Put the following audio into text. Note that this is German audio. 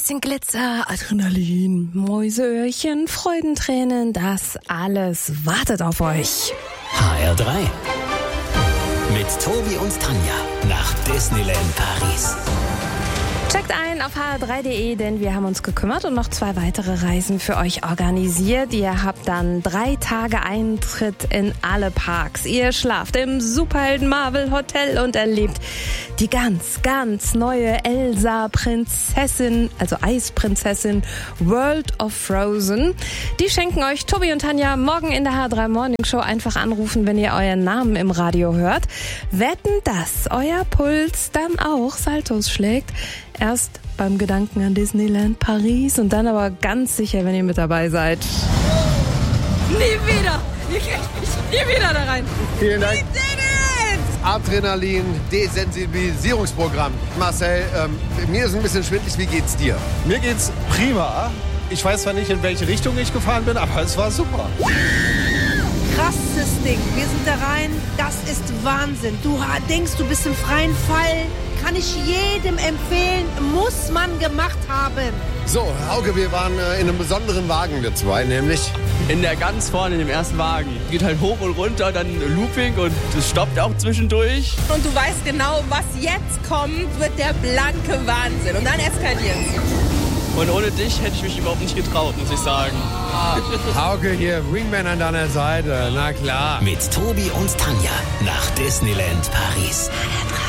bisschen Glitzer, Adrenalin, Mäuseöhrchen, Freudentränen, das alles wartet auf euch. HR3 mit Tobi und Tanja nach Disneyland Paris. Checkt ein auf hr3.de, denn wir haben uns gekümmert und noch 2 weitere Reisen für euch organisiert. Ihr habt dann 3 Tage Eintritt in alle Parks. Ihr schlaft im Superhelden Marvel Hotel und erlebt die ganz, ganz neue Elsa-Prinzessin, also Eisprinzessin World of Frozen. Die schenken euch Tobi und Tanja morgen in der HR3 Morning Show. Einfach anrufen, wenn ihr euren Namen im Radio hört. Wetten, dass euer Puls dann auch Saltos schlägt. Erst beim Gedanken an Disneyland Paris und dann aber ganz sicher, wenn ihr mit dabei seid. Nie wieder! Ihr kriegt mich nie wieder da rein! Vielen Dank. Wie Adrenalin-Desensibilisierungsprogramm. Marcel, mir ist ein bisschen schwindelig. Wie geht's dir? Mir geht's prima. Ich weiß zwar nicht, in welche Richtung ich gefahren bin, aber es war super. krasses Ding. Wir sind da rein. Das ist Wahnsinn. Du denkst, du bist im freien Fall. Kann ich jedem empfehlen. Muss man gemacht haben. So, Hauke, wir waren in einem besonderen Wagen, wir 2, nämlich... In der ganz vorne, in dem ersten Wagen. Geht halt hoch und runter, dann Looping und es stoppt auch zwischendurch. Und du weißt genau, was jetzt kommt, wird der blanke Wahnsinn. Und dann eskaliert's. Und ohne dich hätte ich mich überhaupt nicht getraut, muss ich sagen. Hauke hier, Wingman an deiner Seite, na klar. Mit Tobi und Tanja nach Disneyland Paris.